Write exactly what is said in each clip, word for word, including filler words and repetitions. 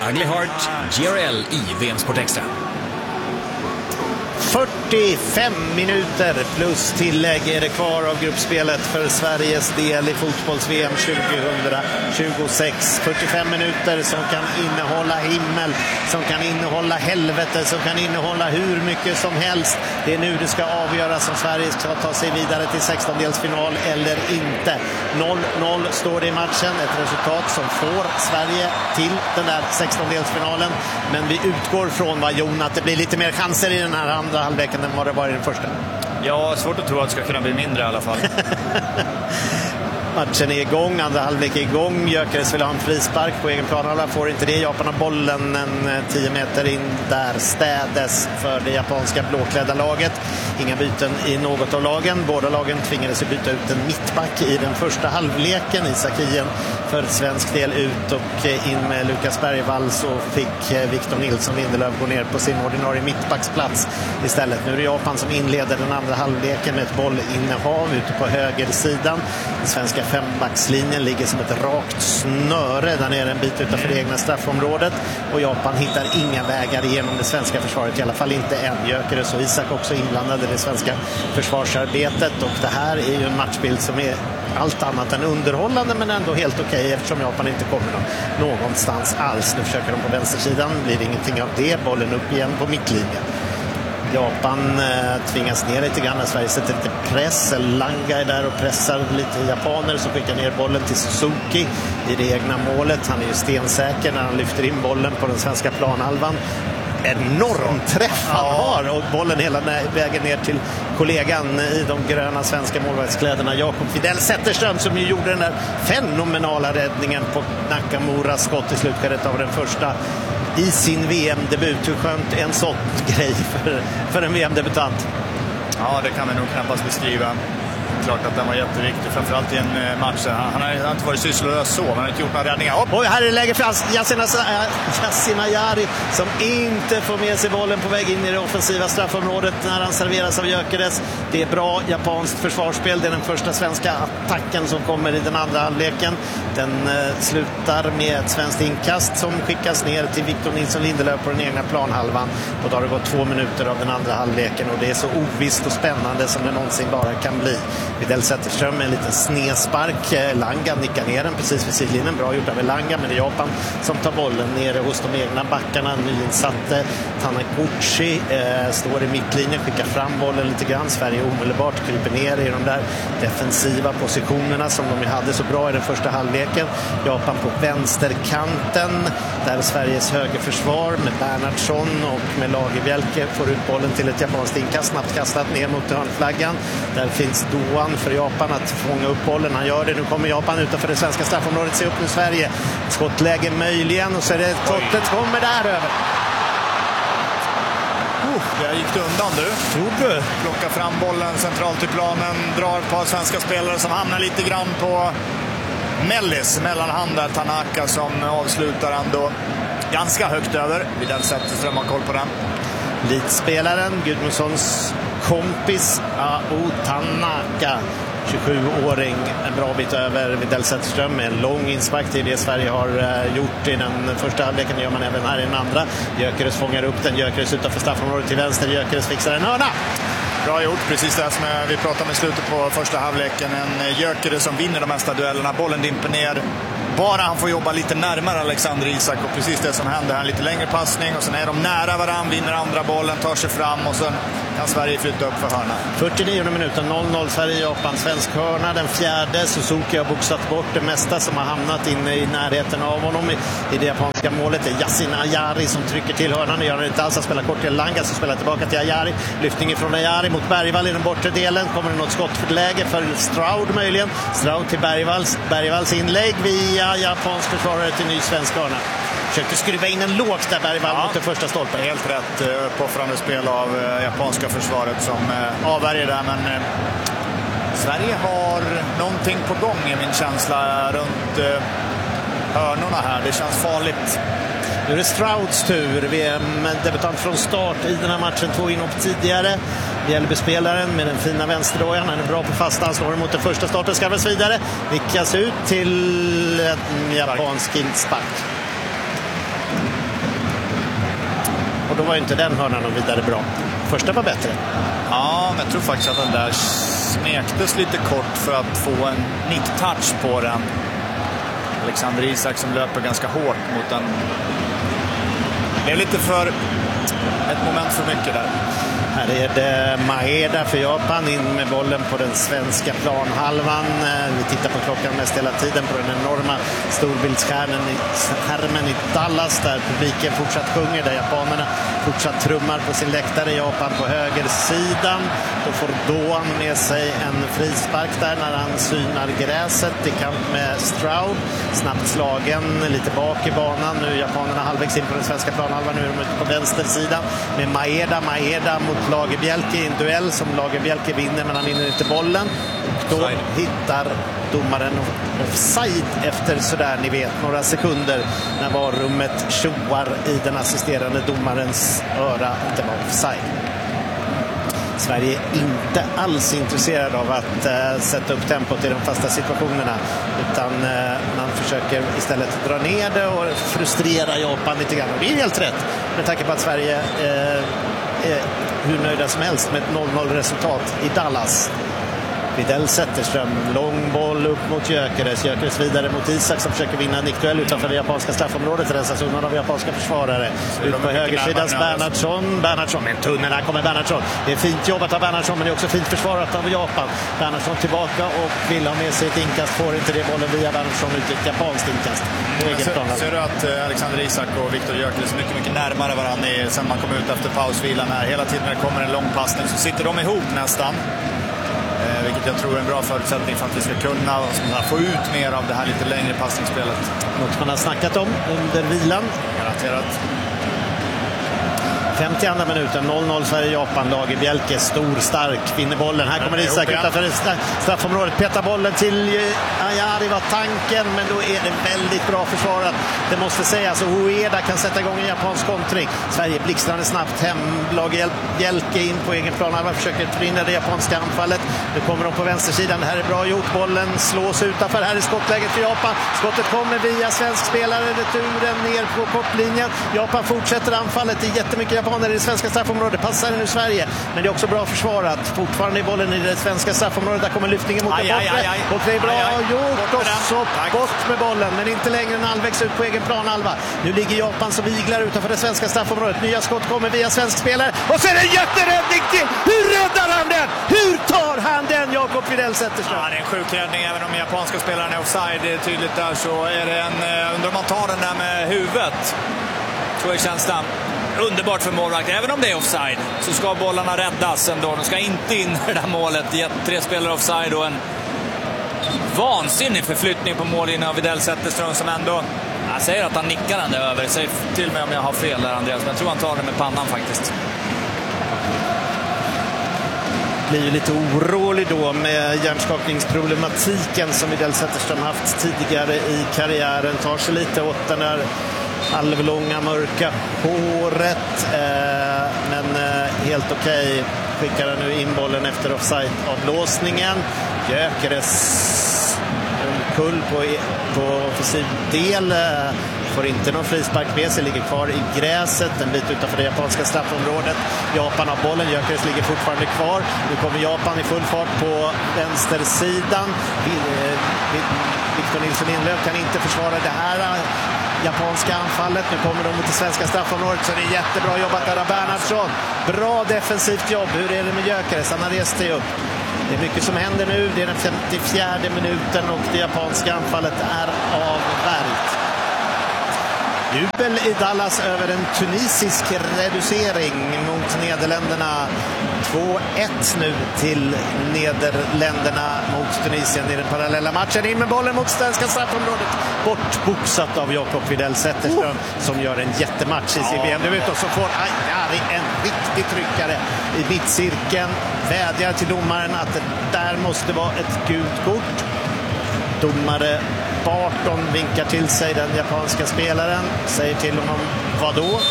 Ugly Heart, G R L i V M Sport Extra. fyrtiofem minuter plus tillägg är det kvar av gruppspelet för Sveriges del i fotbolls-V M tjugohundratjugosex. fyrtiofem minuter som kan innehålla himmel, som kan innehålla helvete, som kan innehålla hur mycket som helst. Det är nu det ska avgöras om Sverige ska ta sig vidare till sextondelsfinal eller inte. noll noll står det i matchen, ett resultat som får Sverige till den där sextondelsfinalen. Men vi utgår från, vad Jon, att det blir lite mer chanser i den här andra halvleken än vad det var i den första. Ja, svårt att tro att det ska kunna bli mindre i alla fall. Matchen är igång, andra halvlek är igång. Gyökeres vill ha en frispark på egen plan. Alla får inte det. Japan har bollen en tio meter in där. Städes för det japanska blåklädda laget. Inga byten i något av lagen. Båda lagen tvingades byta ut en mittback i den första halvleken. Isakien för svensk del ut och in med Lukas Bergvall, så fick Victor Nilsson Lindelöf gå ner på sin ordinarie mittbacksplats istället. Nu är det Japan som inleder den andra halvleken med ett bollinnehav ute på högersidan. Den svenska fembackslinjen ligger som ett rakt snöre där nere en bit utanför det egna straffområdet, och Japan hittar inga vägar igenom det svenska försvaret, i alla fall inte än. Gyökeres och Isak också inblandade i det svenska försvarsarbetet, och det här är ju en matchbild som är allt annat än underhållande, men ändå helt okej okay, eftersom Japan inte kommer någonstans alls. Nu försöker de på vänstersidan, blir det ingenting av det. Bollen upp igen på mittlinjen. Japan eh, tvingas ner lite grann när Sverige sätter lite press. Langa är där och pressar lite japaner, som skickar ner bollen till Suzuki i det egna målet. Han är ju stensäker när han lyfter in bollen på den svenska planhalvan. Enorm träff han har, och bollen hela vägen ner till kollegan i de gröna svenska målvaktskläderna, Jakob Fidel Zetterström, som ju gjorde den där fenomenala räddningen på Nakamuras skott i slutskedet av den första i sin V M-debut. Hur skönt en sån grej för, för en V M-debutant? Ja, det kan man nog knappast beskriva. Klart att den var jätteviktig, framförallt i en match. Han, han har inte varit sysslolös så, han har inte gjort några räddningar. Hopp. Oj, här är läge för Yasin Ayari som inte får med sig bollen på väg in i det offensiva straffområdet när han serveras av Gyökeres. Det är bra japanskt försvarsspel. Det är den första svenska attacken som kommer i den andra halvleken. Den eh, slutar med ett svenskt inkast som skickas ner till Victor Nilsson Lindelöf på den egna planhalvan. Och då har det gått två minuter av den andra halvleken, och det är så ovisst och spännande som det någonsin bara kan bli. Fidel Zetterström med en liten snespark. Langa nickar ner den precis vid sidlinjen. Bra gjort av Langa, men det är Japan som tar bollen nere hos de egna backarna. Nyinsatte Taniguchi eh, står i mittlinjen, skickar fram bollen lite grann. Sverige omedelbart kryper ner i de där defensiva positionerna som de hade så bra i den första halvleken. Japan på vänsterkanten, där Sveriges högerförsvar med Bernhardsson och med Lagerbielke får ut bollen till ett japanskt inkast, snabbt kastat ner mot hörnflaggan. Där finns Doan för Japan att fånga upp bollen. Han gör det. Nu kommer Japan utanför det svenska straffområdet. Se upp nu Sverige. Skottläge möjligen, och så är det skottet kommer där över. Uh, jag gick det undan du. Tror du? Plockar fram bollen centralt i planen. Drar ett par svenska spelare som hamnar lite grann på Mellis. Mellanhand där Tanaka som avslutar ändå ganska högt över. Vid den sättet ström man koll på den. Lidspelaren, Gudmundssons kompis Ao Tanaka, tjugosjuåring, en bra bit över Fidel Zetterström med en lång inspark till det Sverige har uh, gjort i den första halvleken. Det gör man även här i den andra. Gyökeres fångar upp den. Gyökeres utanför straffområdet till vänster. Gyökeres fixar en hörna. Bra gjort, precis det som vi pratade om i slutet på första halvleken. En Gyökeres som vinner de mesta duellerna. Bollen dimper ner. Bara han får jobba lite närmare Alexander Isak, och precis det som händer här, en lite längre passning, och sen är de nära varann, vinner andra bollen, tar sig fram, och sen kan Sverige flytta upp för hörna. fyrtionionde minuten, noll noll Sverige-Japan. Svensk hörna, den fjärde. Suzuki har boxat bort det mesta som har hamnat inne i närheten av honom i, i det japanska målet. Det är Yasin Ayari som trycker till hörnan. Det gör han inte alls. Han spelar kort till Langa som spelar tillbaka till Ayari. Lyftning från Ayari mot Bergvall i den bortre delen. Kommer det något skott för läge för Stroud möjligen. Stroud till Bergvalls. Bergvalls inlägg via japansk försvarare till ny svensk hörna. Försökte skruva in en låg där Bergvall ja, mot den första stolpen. Helt rätt uppoffrande spel av eh, japanska försvaret som eh, avvärjer där, men eh, Sverige har någonting på gång i min känsla runt eh, hörnorna här. Det känns farligt. Nu är det Strouds tur. Vi är debutant från start i den här matchen, två inhopp tidigare. Bjällbyspelaren med den fina vänsterdojan. Han är bra på fasta. Han slår emot den första starten. Ska väl vidare. Vickas ut till en japansk inspark. då var ju inte den hörnan och vidare bra. Första var bättre. Ja, men jag tror faktiskt att den där smektes lite kort för att få en nick-touch på den. Alexander Isak som löper ganska hårt mot den. Det är lite för ett moment för mycket där. Här är det Maeda för Japan in med bollen på den svenska planhalvan. Vi tittar på klockan mest hela tiden på den enorma storbildsskärmen i, skärmen i Dallas där publiken fortsatt sjunger, där japanerna fortsatt trummar på sin läktare. Japan på högersidan. Då får Doan med sig en frispark där när han synar gräset i kamp med Stroud. Snabbt slagen lite bak i banan. Nu är japanerna halvvägs in på den svenska planhalvan. Nu är de ute på vänstersidan med Maeda. Maeda mot Lagerbielke i en duell som Lagerbielke vinner, men han vinner inte bollen. Och då hittar domaren offside efter sådär, ni vet, några sekunder när varummet tjoar i den assisterande domarens öra. Det var offside. Sverige är inte alls intresserad av att uh, sätta upp tempot i de fasta situationerna, utan uh, man försöker istället dra ner det och frustrera Japan lite grann. Och det är helt rätt med tanke på att Sverige uh, är hur nöjda som helst med ett noll noll resultat i Dallas. Widell Zetterström, lång boll upp mot Gyökeres. Gyökeres vidare mot Isak som försöker vinna en nickduell utanför det japanska straffområdet. Rensas undan av japanska försvarare. Ut på högersidans Bernhardsson. Bernhardsson med en tunnel. Här kommer Bernhardsson. Det är fint jobbat av Bernhardsson, men det är också fint försvarat av Japan. Bernhardsson tillbaka och vill ha med sig ett inkast. Får inte det bollen via Bernhardsson ut ett japanskt inkast. Mm, ser du att Alexander Isak och Viktor Gyökeres är mycket, mycket närmare varandra sen man kom ut efter pausvilan här. Hela tiden när det kommer en lång passning så sitter de ihop nästan. Eh, vilket jag tror är en bra förutsättning för att vi ska kunna få ut mer av det här lite längre passningsspelet. Något man har snackat om under vilan. Garanterat. femtioandra minuten, noll noll Sverige-Japan. Lagerbielke, stor, stark, vinner bollen. Här kommer Isak utanför straffområdet. Petar bollen till Ajari var tanken, men då är det väldigt bra försvarat. Det måste sägas. Och Ueda kan sätta igång en japansk kontring. Sverige blixtrande snabbt hem. Lagerbielke in på egen plan. Han försöker förhindra det japanska anfallet. Nu kommer de på vänstersidan. Det här är bra gjort. Bollen slås utanför. Här är skottläget för Japan. Skottet kommer via svensk spelare. Returen ner på kortlinjen. Japan fortsätter anfallet. Det är jättemycket japaner i det svenska straffområdet. Passar nu Sverige. Men det är också bra försvarat. Fortfarande i bollen i det svenska straffområdet. Där kommer lyftningen mot aj, aj, aj, aj. Och det är bra aj, aj. gjort. Och så bort med bollen. Men inte längre en halvvägs ut på egen plan halva. Nu ligger Japan som iglar utanför det svenska straffområdet. Nya skott kommer via svensk spelare. Och så är det en jätteräddning till. Hur räddar han den? Hur tar han den, Jakob Widell Zetterström? Ja, det är en sjuk räddning. Även om japanska spelaren är offside, det är tydligt där, så är det en... Undrar om man tar den där med huvudet. Så är känslan. Underbart för målvakt. Även om det är offside så ska bollarna räddas ändå. De ska inte in i det där målet. Tre spelare offside och en vansinnig förflyttning på mållinjen av Widell Zetterström som ändå... Jag säger att han nickar den där över. Säg till mig om jag har fel där, Andreas. Men jag tror han tar den med pannan faktiskt. Blir ju lite orolig då med hjärnskakningsproblematiken som Widell Zetterström haft tidigare i karriären. Tar sig lite åt den där halvlånga mörka håret, eh, men eh, helt okej. Okay. Skickar han nu in bollen efter offside-avblåsningen. Gyökeres kull på, på offensiv del. Eh, får inte någon frispark med sig, ligger kvar i gräset en bit utanför det japanska straffområdet. Japan har bollen, Gyökeres ligger fortfarande kvar. Nu kommer Japan i full fart på vänstersidan. Victor Nilsson Inlöf kan inte försvara det här japanska anfallet. Nu kommer de mot det svenska straffområdet, så det är jättebra jobbat där av Bernhardsson. Bra defensivt jobb. Hur är det med Gyökeres? Han har rest sig upp. Det är mycket som händer nu. Det är den femtiofjärde minuten och det japanska anfallet är avvärjt. Jubel i Dallas över en tunisisk reducering mot Nederländerna. två ett nu till Nederländerna mot Tunisien i den parallella matchen. In med bollen mot svenska straffområdet. Bortboxat av Jakob Widell Zetterström oh. som gör en jättematch i sin V M-debut och så får Ajari en riktig tryckare i mittcirkeln. Vädjar till domaren att det där måste vara ett gult kort. Domare Barton vinkar till sig den japanska spelaren. Säger till honom, vad då?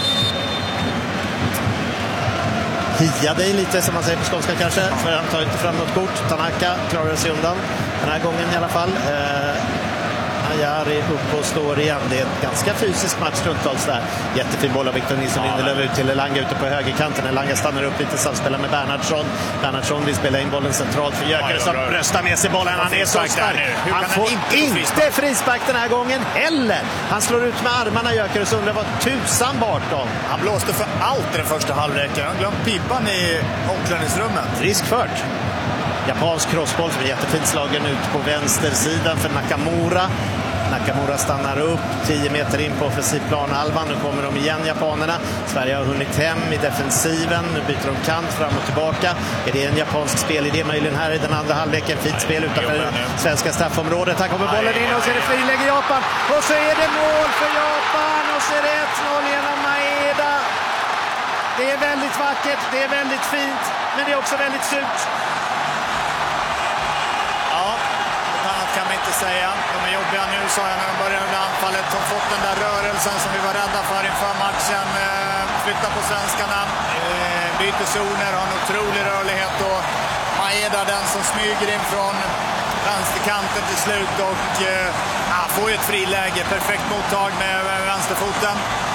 Hia dig lite, som man säger på skånska kanske. För han tar inte fram något kort. Tanaka klarar sig undan den här gången i alla fall. Eh, Ayari upp och slår igen. Det är en ganska fysisk match stundtals där. Jättefin boll av Victor Nilsson ja, Lindelöf ut till Elanga ute på högerkanten. Elanga stannar upp lite, samspelar med Bernhardsson. Bernhardsson vill spela in bollen centralt för Gyökeres som bröstar med sig bollen. Han är så stark. Han får inte, inte frispark den här gången heller. Han slår ut med armarna, Gyökeres, undrar vad tusan Barton. Han blåste för allt i den första halvleken. Han glömde pipan i omklädningsrummet. Riskfört. Japansk crossboll som är jättefint slagen ut på vänstersidan för Nakamura. Nakamura stannar upp tio meter in på offensivplanhalvan. Nu kommer de igen, japanerna. Sverige har hunnit hem i defensiven. Nu byter de kant fram och tillbaka. Är det en japansk spelidé möjligen här i den andra halvleken? Fint spel utanför det svenska straffområdet. Här kommer bollen in och så är det friläge i Japan. Och så är det mål för Japan. Och så är det ett noll genom Maeda. Det är väldigt vackert, det är väldigt fint. Men det är också väldigt surt. Kan man inte säga. De är jobbiga nu, sa jag när de började med anfallet. De har fått den där rörelsen som vi var rädda för inför matchen. Flyttar på svenskarna. Byter zoner, har en otrolig rörlighet. Och Maeda den som smyger in från vänsterkanten till slut. Och ja, får ju ett friläge. Perfekt mottag med vänsterfoten.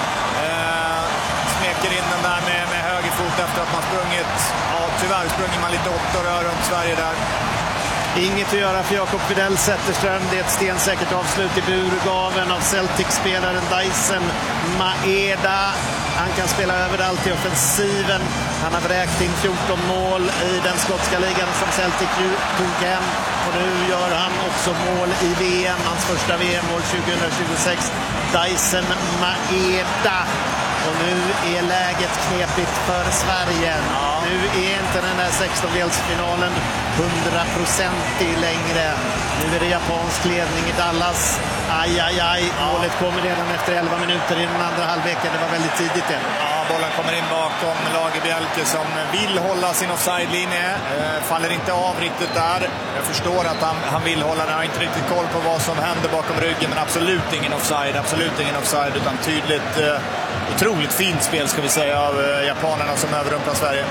Smeker in den där med, med högerfot efter att man sprungit. Ja, tyvärr sprungit man lite åtta rör runt Sverige där. Inget att göra för Jakob Fidel Zetterström. Det är ett stensäkert avslut i burgaven av Celtic-spelaren Dyson Maeda. Han kan spela överallt i offensiven. Han har vräkt in fjorton mål i den skotska ligan som Celtic ju tog hem. Och nu gör han också mål i V M. Hans första V M-mål tjugohundratjugosex. Dyson Maeda. Och nu är läget knepigt för Sverige. Ja. Nu är inte den där sextondelsfinalen hundraprocentig längre. Nu är det japansk ledning i Dallas. Aj, aj, aj. Ja. Målet kommer redan efter elva minuter i den andra halvleken. Det var väldigt tidigt än. Ja, bollen kommer in bakom Lagerbielke som vill hålla sin offside-linje. Eh, faller inte av riktigt där. Jag förstår att han, han vill hålla den. Jag har inte riktigt koll på vad som händer bakom ryggen. Men absolut ingen offside. Absolut ingen offside. Utan tydligt... Eh, Otroligt fint spel ska vi säga av japanerna som överrumplar Sverige.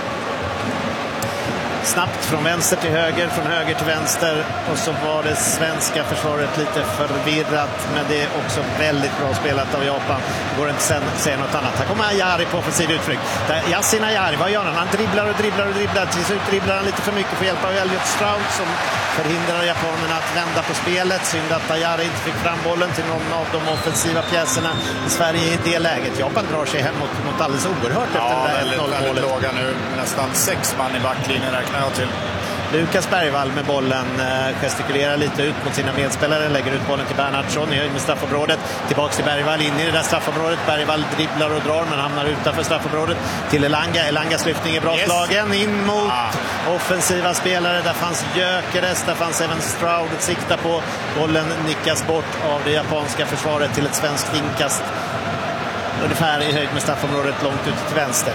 Snabbt från vänster till höger, från höger till vänster. Och så var det svenska försvaret lite förvirrat. Men det är också väldigt bra spelat av Japan. Det går inte att säga något annat. Här kommer Ayari på offensiv utflykt. Yasin Ayari, vad gör han? Han dribblar och dribblar och dribblar. Till slut dribblar han lite för mycket för hjälp av Elliot Stroud som förhindrar japanerna att vända på spelet. Synd att Ayari inte fick fram bollen till någon av de offensiva pjäserna i Sverige i det läget. Japan drar sig hem mot, mot alldeles oerhört ja, efter det där väldigt, ett noll-målet. Väldigt låga nu. Nästan sex man i backlinjen räknar jag till. Lukas Bergvall med bollen eh, gestikulerar lite ut mot sina medspelare, lägger ut bollen till Bernhardsson i höjd med straffområdet, tillbaks till Bergvall in i det där straffområdet. Bergvall dribblar och drar men hamnar utanför straffområdet till Elanga. Elangas lyftning är bra yes. slagen in mot ah. offensiva spelare. Där fanns Gyökeres, där fanns även Stroud att sikta på. Bollen nickas bort av det japanska försvaret till ett svenskt inkast ungefär i höjd med straffområdet långt ut till vänster.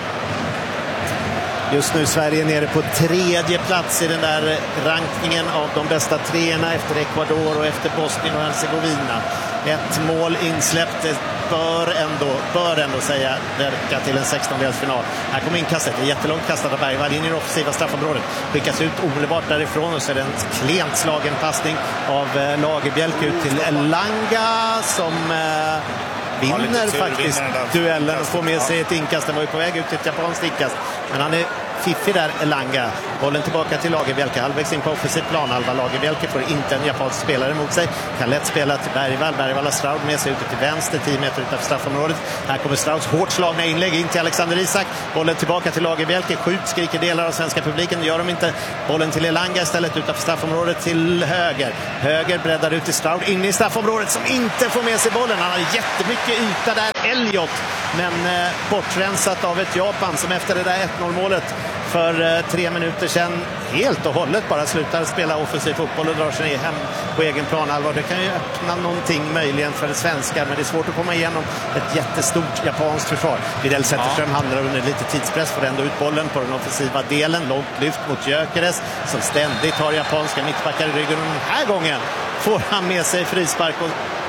Just nu Sverige nere på tredje plats i den där rankningen av de bästa treorna efter Ecuador och efter Bosnien och Herzegovina. Ett mål insläppt bör ändå, bör ändå säga verka till en sextondelsfinal. Här kommer inkastet, det är jättelångt kastat av Bergvall in i det offensiva straffområdet. Skickas ut omedelbart därifrån och så är det en klent slagen passning av Lagerbielke ut till Elanga som... Eh, vinner faktiskt duellen och får med sig ett inkast. Den var ju på väg ut till ett japanskt inkast. Men han är fiffig där, Elanga. Bollen tillbaka till Lagerbielke. Halvvägs in på offensiv planhalva. Lagerbielke får inte en japansk spelare mot sig. Kan lätt spela till Bergvall. Bergvall har Stroud med sig ute till vänster. tio meter utanför straffområdet. Här kommer Strouds hårt slagna inlägg in till Alexander Isak. Bollen tillbaka till Lagerbielke. Skjut skriker delar av svenska publiken. Det gör de inte. Bollen till Elanga istället utanför straffområdet till höger. Höger breddar ut till Stroud in i straffområdet som inte får med sig bollen. Han har jättemycket yta där. Elliot. Men eh, bortrensat av ett Japan som efter det där ett noll-målet för eh, tre minuter sedan helt och hållet bara slutar spela offensiv fotboll och drar sig hem på egen planhalva. Det kan ju öppna någonting möjligen för svenskar, men det är svårt att komma igenom ett jättestort japanskt försvar. Fidel Zetterström ja. handlar under lite tidspress, får ändå ut bollen på den offensiva delen. Långt lyft mot Gyökeres som ständigt har japanska mittbackar i ryggen. Och den här gången får han med sig frispark och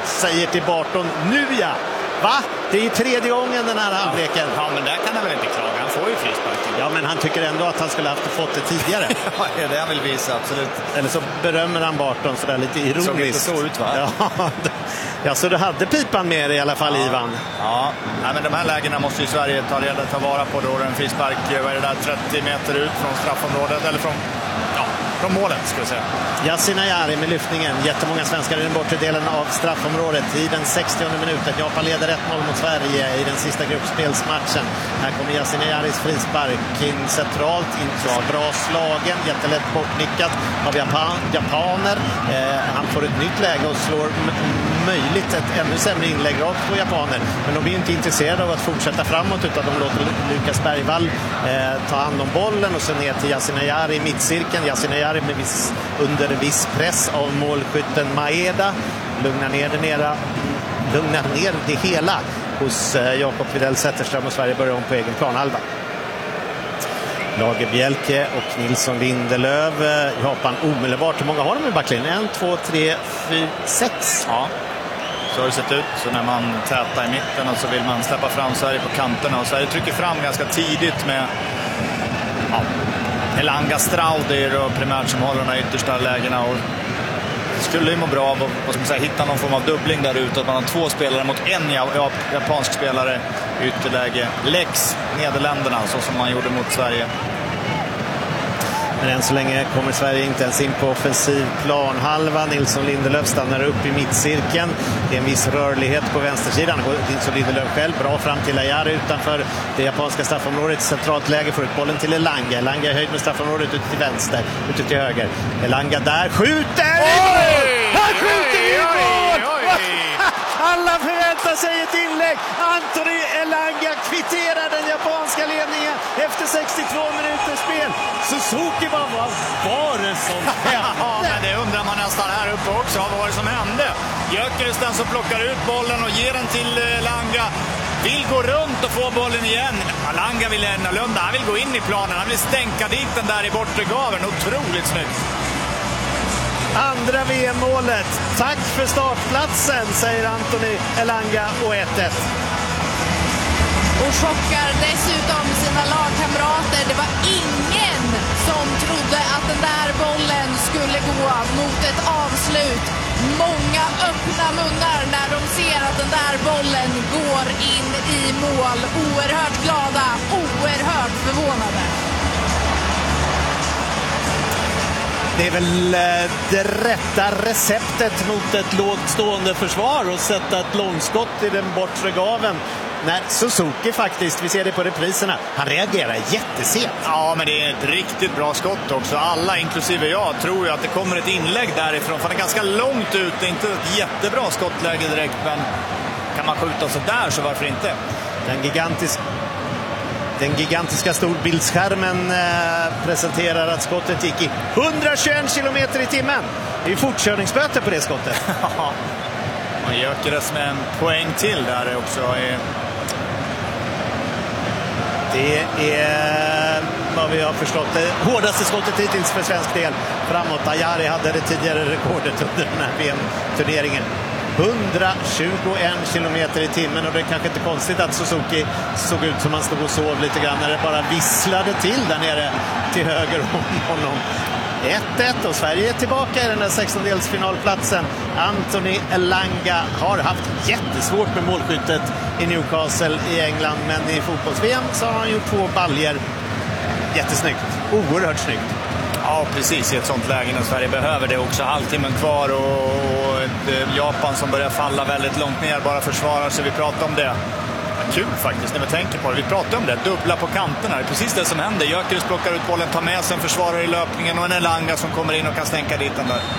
säger till Barton, nu ja! Va? Det är ju tredje gången den här halvleken. Ja, men där kan han väl inte klaga. Han får ju frisparken. Ja, men han tycker ändå att han skulle ha fått det tidigare. Ja, det är det han vill visa, absolut. Eller så berömmer han Barton sådär lite ironiskt. Såg inte så ut, va? Ja, ja, så du hade pipan med dig i alla fall, ja. Ivan. Ja, nej, men de här lägena måste ju Sverige ta reda ta vara på då. En frispark, vad är det där, trettio meter ut från straffområdet, eller från, ja, från målet, ska vi säga. Yasin Ayari med lyftningen. Jättemånga svenskar i den bortre delen av straffområdet. I den sextionde minuten. Japan leder ett noll mot Sverige i den sista gruppspelsmatchen. Här kommer Yasin Ayaris frispark in centralt, inte så bra slagen, jättelätt bortnickat av Japan, japaner. Eh, han får ett nytt läge och slår möjligt ett ännu sämre inlägg rakt på japaner. Men de är inte intresserade av att fortsätta framåt, utan de låter Lukas Bergvall eh, ta hand om bollen och så ner till Yasin Ayari i mittcirkeln. Yasin Ayari med viss, under viss press av målskytten Maeda. Lugnar ner det nera, lugnar ner det hela hos eh, Jakob Widell Zetterström, och Sverige börjar om på egen planhalva. Lagerbjälke och Nilsson Lindelöf. Japan omedelbart. Hur många har de i backlinjen? En, två, tre, fyra, sex. Ja, så har det sett ut. Så när man tätar i mitten och så vill man släppa fram Sverige på kanterna. Och Sverige trycker fram ganska tidigt med ja, Elanga Strauder och primärt som håller de här yttersta lägena. Och det skulle ju må bra av att ska man säga, hitta någon form av dubbling där ute. Att man har två spelare mot en japansk spelare i ytterläge. Lex Nederländerna, så som man gjorde mot Sverige. Men än så länge kommer Sverige inte ens in på offensiv planhalva. Nilsson Lindelöf stannar upp i mittcirkeln. Det är en viss rörlighet på vänstersidan. Nilsson Lindelöf själv bra fram till Ayari utanför det japanska straffområdet. Centralt läge får ut bollen till Elanga. Elanga är höjd med straffområdet ut till vänster, ut till höger. Elanga där skjuter! Oj! Han skjuter i mål! Oj, oj. Alla förväntar sig ett inlägg. Anthony Elanga kvitterar den japanska ledningen efter sextiotvå minuters spel. Suzuki bara, vad var det som hände? Ja, men det undrar man nästan här uppe också. Vad var det som hände? Gyökeres den som plockar ut bollen och ger den till Elanga. Vill gå runt och få bollen igen. Elanga vill ännorlunda. Han vill gå in i planen. Han vill stänka dit den där i bortre gaven. Otroligt snyggt. Andra V M-målet. Tack för startplatsen, säger Anthony Elanga, och ett ett. Och chockar dessutom sina lagkamrater. Det var ingen som trodde att den där bollen skulle gå mot ett avslut. Många öppna munnar när de ser att den där bollen går in i mål. Oerhört glada, oerhört förvånade. Det är väl det rätta receptet mot ett lågt stående försvar och sätta ett långskott i den bortre gaven. När Suzuki faktiskt, vi ser det på repriserna, han reagerar jättesent. Ja, men det är ett riktigt bra skott också. Alla, inklusive jag, tror ju att det kommer ett inlägg därifrån. För det är ganska långt ut, det är inte ett jättebra skottläge direkt, men kan man skjuta så där så varför inte? Den gigantiska Den gigantiska storbildsskärmen eh, presenterar att skottet gick i hundratjugoett kilometer i timmen. Det är fortkörningsböter på det skottet. Och Gyökeres med en poäng till där också. Är... Det är vad vi har förstått det hårdaste skottet hittills för svensk del framåt. Ayari hade det tidigare rekordet under den här V M-turneringen. hundratjugoett kilometer i timmen, och det är kanske inte konstigt att Suzuki såg ut som han stod och sov lite grann när det bara visslade till där nere till höger om honom. ett ett, och Sverige är tillbaka i den där sextondelsfinalplatsen. Anthony Elanga har haft jättesvårt med målskyttet i Newcastle i England, men i fotbolls-V M så har han gjort två baljer. Jättesnyggt, oerhört snyggt. Ja, precis, i ett sånt läge när Sverige behöver det också. Halvtimmen kvar och ett Japan som börjar falla väldigt långt ner, bara försvarar sig. Vi pratar om det. Kul faktiskt när vi tänker på det. Vi pratar om det, dubbla på kanterna. Det är precis det som händer. Gyökeres plockar ut bollen, tar med sig en försvarare i löpningen och en Elanga som kommer in och kan stänka dit den där.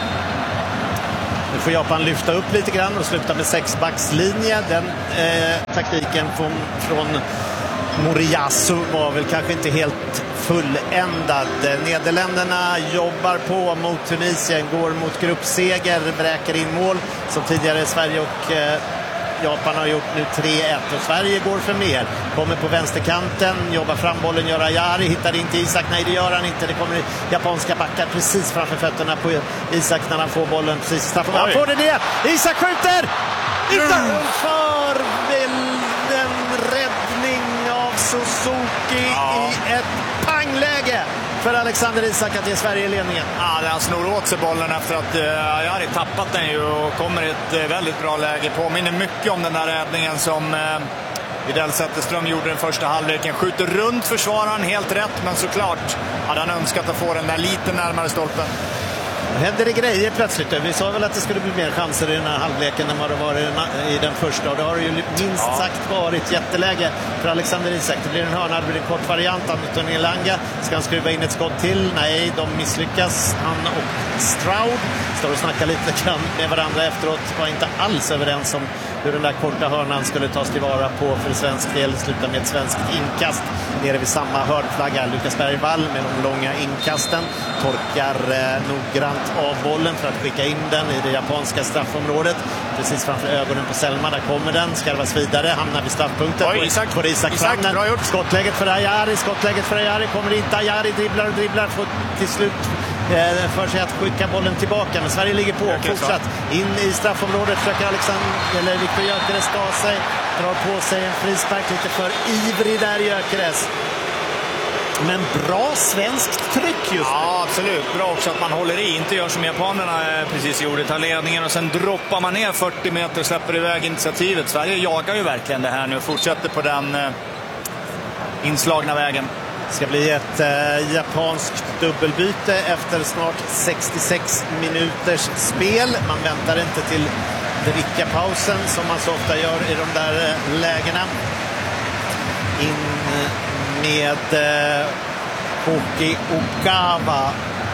Nu får Japan lyfta upp lite grann och sluta med sexbackslinje. Den eh, taktiken från, från Moriyasu var väl kanske inte helt fulländad. Nederländerna jobbar på mot Tunisien, går mot gruppseger, bräker in mål som tidigare Sverige och eh, Japan har gjort nu tre ett och Sverige går för mer. Kommer på vänsterkanten, jobbar fram bollen, gör Ayari, hittar inte Isak. Nej, det gör han inte. Det kommer japanska backar precis framför fötterna på Isak när han får bollen precis straff. Han får det ner! Isak skjuter! Utanför en räddning av Suzuki ja. i ett pangläge för Alexander Isak att ge Sverige ledningen. Ja, han snor åt sig bollen efter att uh, Ayari tappat den ju och kommer i ett uh, väldigt bra läge. Påminner mycket om den där räddningen som uh, Widell Zetterström gjorde den första halvleken. Skjuter runt försvararen, helt rätt, men såklart hade han önskat att få den där lite närmare stolpen. Händer det grejer plötsligt. Vi sa väl att det skulle bli mer chanser i den här halvleken än vad det var i den första. Och det har ju minst ja. sagt varit jätteläge för Alexander Isak. Det blir en hörna, det blir en kort variant. Anton Elanga ska han skruva in ett skott till. Nej, de misslyckas. Han och Stroud står och snackar lite grann med varandra efteråt. Var inte alls överens om hur den där korta hörnan skulle tas tillvara på för svensk del. Sluta med ett svenskt inkast. Nere vid samma hörnflagga. Lukas Bergvall med de långa inkasten. Torkar eh, noggrant av bollen för att skicka in den i det japanska straffområdet. Precis framför ögonen på Selma. Där kommer den. Skarvas vidare. Hamnar vid straffpunkten. Oj, Isak. Får Isak, Isak fram den. Skottläget för Ayari. Skottläget för Ayari. Kommer inte. Ayari dribblar och dribblar. Får till slut eh, för sig att skicka bollen tillbaka. Men Sverige ligger på. Ökres, fortsatt. In i straffområdet. Försöker Alexander, eller Viktor Gyökeres ta sig. Drar på sig en frispark. Lite för ivrig där Gyökeres. Men bra svenskt tryck just nu. Ja, absolut. Bra också att man håller i. Inte gör som japanerna precis gjorde. Tar ledningen och sen droppar man ner fyrtio meter och släpper iväg initiativet. Sverige jagar ju verkligen det här nu och fortsätter på den eh, inslagna vägen. Det ska bli ett eh, japanskt dubbelbyte efter snart sextiosex minuters spel. Man väntar inte till drickapausen som man så ofta gör i de där eh, lägena. In eh, med eh, Koki Ogawa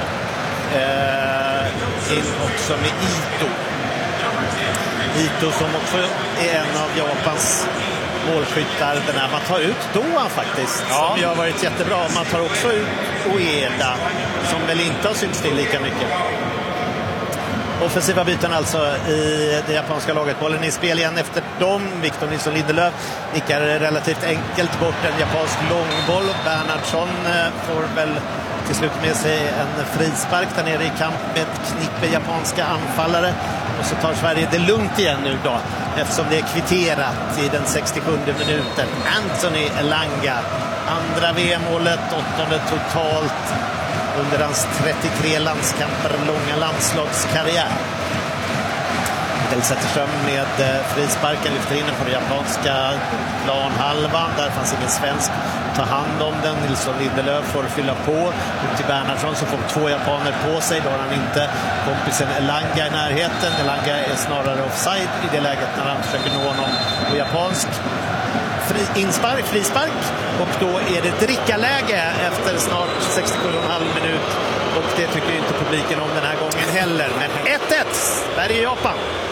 eh, in också med Ito. Ito som också är en av Japans målskyttar. Den här man tar ut Doan faktiskt, ja. som ju har varit jättebra. Man tar också ut Ueda som väl inte har synts till lika mycket. Offensiva byten alltså i det japanska laget. Bollen i spel igen efter dem. Victor Nilsson Lindelöf nickar relativt enkelt bort en japansk långboll. Bernhardsson får väl till slut med sig en frispark där nere i kamp med ett knippe japanska anfallare. Och så tar Sverige det lugnt igen nu då, eftersom det är kvitterat i den sextiosjunde minuten. Anthony Elanga, andra V M-målet, åttonde totalt under hans trettiotre landskamper långa landslagskarriär. Widell Zetterström med frisparken lyfter in den på den japanska planhalvan. Där fanns ingen svensk att ta hand om den. Nilsson Lindelöf får fylla på. Ut till Bernhardsson som får två japaner på sig. Då har han inte kompisen Elanga i närheten. Elanga är snarare offside i det läget när han försöker nå honom på japansk. Fri, inspark, frispark. Och då är det drickaläge efter snart sextiosju och en halv minut. Och det tycker inte publiken om den här gången heller. Men ett ett, där är Japan.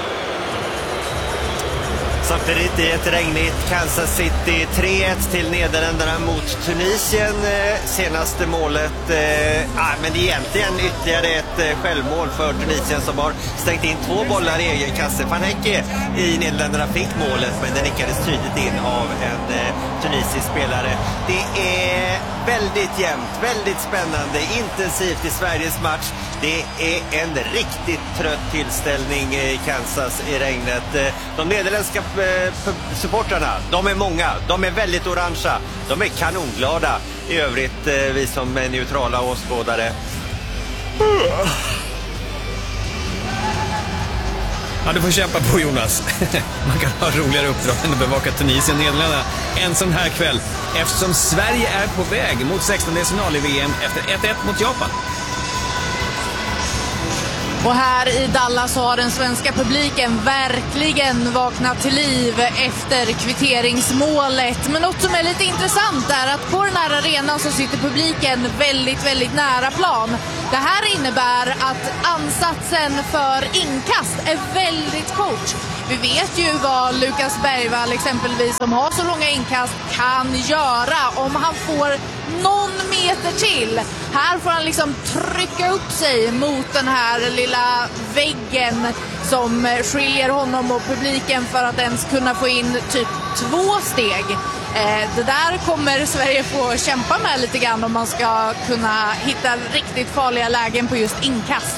Samtidigt i ett regnigt Kansas City, tre ett till Nederländerna mot Tunisien. Senaste målet, eh, ah, men egentligen ytterligare ett eh, självmål för Tunisien som har stängt in två bollar i egen kasse. Van Hecke i Nederländerna fick målet, men det nickades tydligt in av en eh, tunisisk spelare. Det är väldigt jämnt, väldigt spännande, intensivt i Sveriges match. Det är en riktigt trött tillställning i Kansas i regnet. De nederländska supportrarna, de är många, de är väldigt orangea, de är kanonglada. I övrigt, vi som är neutrala åskådare. Ja, du får kämpa på, Jonas. Man kan ha roligare uppdrag än att bevaka Tunisien och Nederländerna en sån här kväll, eftersom Sverige är på väg mot sextonde-final i V M efter ett ett mot Japan. Och här i Dallas har den svenska publiken verkligen vaknat till liv efter kvitteringsmålet. Men något som är lite intressant är att på den här arenan så sitter publiken väldigt, väldigt nära plan. Det här innebär att ansatsen för inkast är väldigt kort. Vi vet ju vad Lukas Bergvall exempelvis, som har så långa inkast, kan göra om han får någon meter till. Här får han liksom trycka upp sig mot den här lilla väggen som skiljer honom och publiken för att ens kunna få in typ två steg. Eh, det där kommer Sverige få kämpa med lite grann om man ska kunna hitta riktigt farliga lägen på just inkast.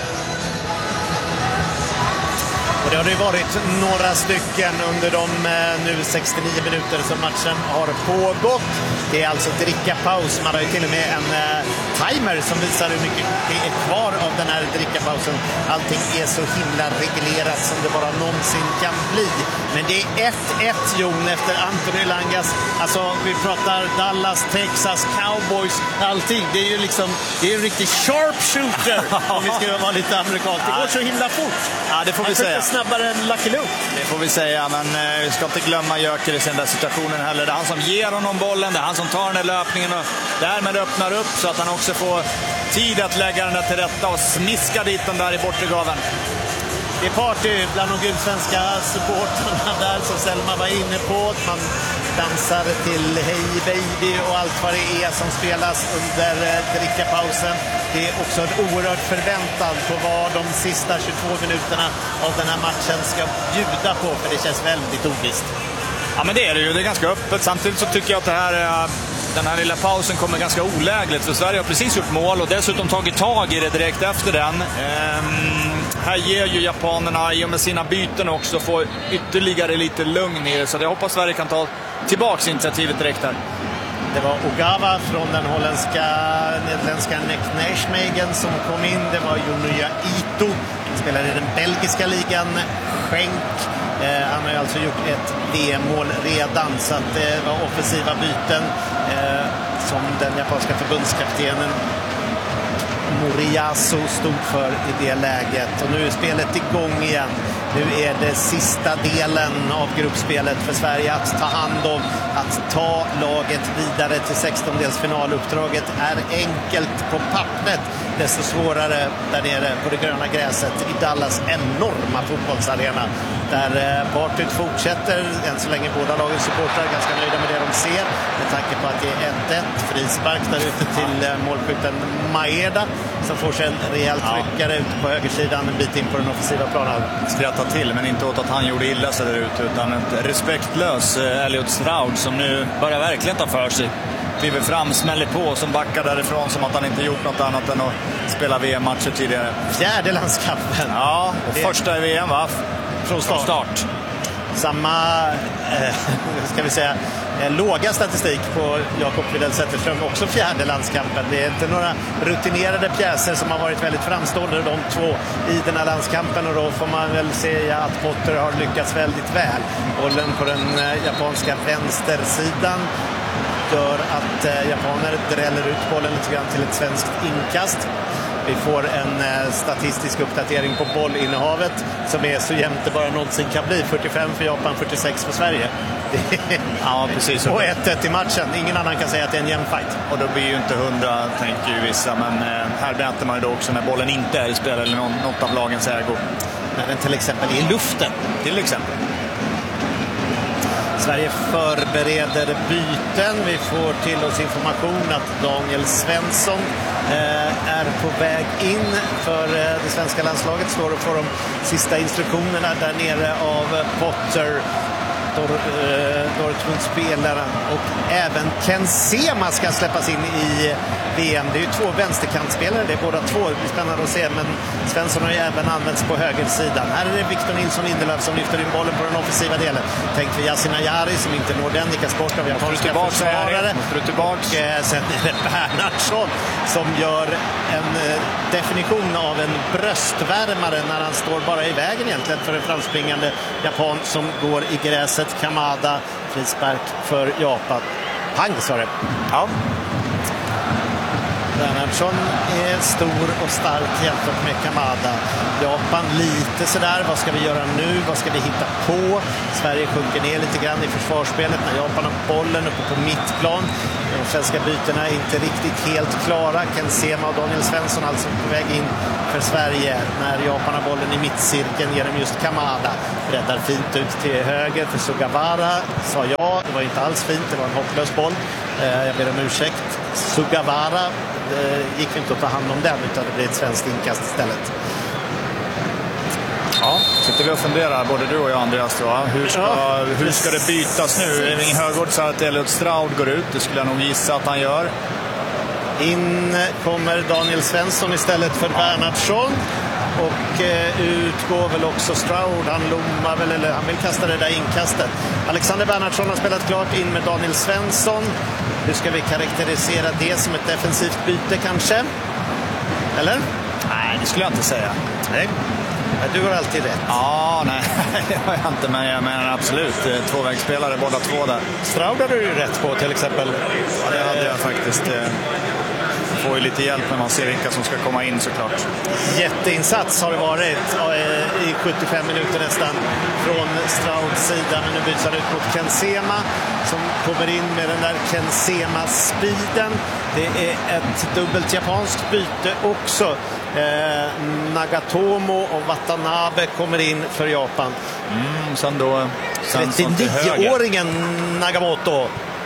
Och det har det varit några stycken under de nu sextionio minuter som matchen har pågått. Det är alltså drickapaus. Man har ju till och med en eh, timer som visar hur mycket det är kvar av den här drickapausen. Allting är så himla reglerat som det bara någonsin kan bli. Men det är ett ett Jon efter Anthony Langas. Alltså vi pratar Dallas, Texas, Cowboys, allting. Det är ju liksom, det är en riktig sharpshooter om vi ska vara lite amerikanskt. Det går så himla fort. Ja, det får vi säga. Snabbare än Lucky Luke. Det får vi säga, men eh, vi ska inte glömma Gyökeres i den där situationen heller. Det är han som ger honom bollen, det är han som tar den där löpningen och därmed öppnar upp så att han också får tid att lägga den där till rätta och smiska dit den där i bortre gaven. Det är party bland de gulsvenska supportrarna där som Selma var inne på. Man dansar till Hey Baby och allt vad det är som spelas under drickapausen. Det är också en oerhört förväntan på vad de sista tjugotvå minuterna av den här matchen ska bjuda på, för det känns väldigt ovisst. Ja, men det är det ju. Det är ganska öppet. Samtidigt så tycker jag att det här, den här lilla pausen kommer ganska olägligt. För Sverige har precis gjort mål och dessutom tagit tag i det direkt efter den. Ehm, här ger ju japanerna i och med sina byten också få ytterligare lite lugn i det. Så jag hoppas Sverige kan ta tillbaka initiativet direkt här. Det var Ogawa från den holländska, nederländska Neck Nijmegen som kom in. Det var Junya Ito, spelade i den belgiska ligan. Schenk. Eh, han har ju alltså gjort ett V M-mål redan, så att det var offensiva byten eh, som den japanska förbundskaptenen Moriyasu stod för i det läget. Och nu är spelet igång igen. Nu är det sista delen av gruppspelet för Sverige att ta hand om, att ta laget vidare till sextondelsfinaluppdraget är enkelt på pappret, desto svårare där nere på det gröna gräset i Dallas enorma fotbollsarena. Där partyt fortsätter, än så länge båda lagens supportrar är ganska nöjda med det de ser, med tanke på att det är ett ett. Frispark där ute till målskytten Maeda som får sig en rejäl tryckare ute på högersidan en bit in på den offensiva planen. Skratta till, men inte åt att han gjorde illa sig där ute, utan ett respektlös Elliot Stroud som nu börjar verkligen ta för sig. Kliver fram, smäller på, som backar därifrån som att han inte gjort något annat än att spela V M-matcher tidigare. Fjärde landskampen. Ja, och det... första i V M va? Från start. Från start. Samma, eh, ska vi säga, eh, låga statistik på Jakob Widell Zetterström, också fjärde landskampen. Det är inte några rutinerade pjäser som har varit väldigt framstående, de två i den här landskampen, och då får man väl säga att Potter har lyckats väldigt väl. Bollen på den eh, japanska vänstersidan gör att eh, japaner dräller ut bollen lite grann till ett svenskt inkast. Vi får en eh, statistisk uppdatering på bollinnehavet som är så jämnt det bara någonsin kan bli. fyrtiofem för Japan, fyrtiosex för Sverige. Ja, precis. Och ett ett i matchen. Ingen annan kan säga att det är en jämn fight. Och då blir ju inte hundra, tänker ju vissa. Men eh, här mäter man ju då också när bollen inte är i spel eller någon, något av lagens ägo. När den till exempel är i luften. Till exempel. Sverige förbereder byten. Vi får till oss information att Daniel Svensson eh, är på väg in för eh, det svenska landslaget. Står och får de sista instruktionerna där nere av Potter, Dor, eh, Dortmund-spelaren, och även Ken Sema ska släppas in i V M. Det är ju två vänsterkantspelare, det är båda två. Det blir spännande att se, men Svensson har ju även använts på högersidan. Här är det Victor Nilsson Lindelöf som lyfter in bollen på den offensiva delen. Tänk för Yasin Ayari som inte når den, nickas bort av japanska försvarare. Och eh, sen är det Bernhardsson som gör en eh, definition av en bröstvärmare när han står bara i vägen egentligen för en framspringande japan som går i gräset. Kamada, frispark för Japan. Pang, sa det. Ja. Bernhardsson är stor och stark jämfört med Kamada. Japan lite sådär, vad ska vi göra nu? Vad ska vi hitta på? Sverige sjunker ner lite grann i försvarsspelet när Japan har bollen uppe på mittplan. De svenska bytena är inte riktigt helt klara. Ken Sema och Daniel Svensson alltså på väg in för Sverige. När Japan har bollen i mittcirkeln ger de just Kamada. Räddar fint ut till höger för Sugawara, sa jag. Det var inte alls fint, det var en hopplös boll. Jag ber om ursäkt. Sugawara, det gick inte att ta hand om den, utan det blir ett svenskt inkast istället. Ja, sitter vi och funderar, både du och jag, Andreas, då. Hur ska, ja, hur ska det bytas nu? Ingen Högård sa att Elliot Stroud går ut. Det skulle jag nog gissa att han gör. In kommer Daniel Svensson istället för Bernhardsson. Och eh, utgår väl också Stroud. Han lommar väl, eller han vill kasta det där inkastet. Alexander Bernhardsson har spelat klart in med Daniel Svensson. Hur ska vi karaktärisera det? Som ett defensivt byte kanske? Eller? Nej, det skulle jag inte säga. Nej. Du har alltid rätt. Ja, nej, det har jag inte, men jag menar absolut. Tvåvägsspelare båda två där. Stroud hade du ju rätt på till exempel. Ja, det hade jag faktiskt. Får ju lite hjälp när man ser vilka som ska komma in såklart. Jätteinsats har det varit i sjuttiofem minuter nästan från Strouds sida. Men nu byts han ut mot Ken Sema som kommer in med den där Ken Sema-speeden. Det är ett dubbelt japanskt byte också. Eh, Nagatomo och Watanabe kommer in för Japan. Mm, sen då trettionio-åringen Nagamoto.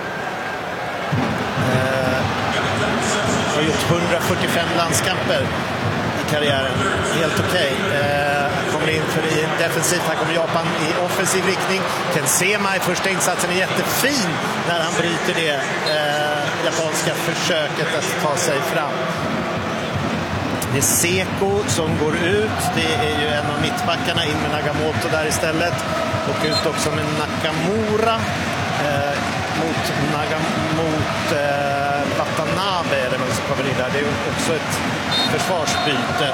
Eh, har gjort hundrafyrtiofem landskamper i karriären. Helt okej. Okay. Eh, kommer in för i defensivt. Här kommer Japan i offensiv riktning. Ken Sema i första insatsen är jättefin när han bryter det eh, japanska försöket att ta sig fram. Det är Seko som går ut. Det är ju en av mittbackarna, in med Nagamoto där istället. Och ut också med Nakamura eh, mot, Nagam, mot eh, Watanabe är det som kommer in där. Det är också ett försvarsbyte.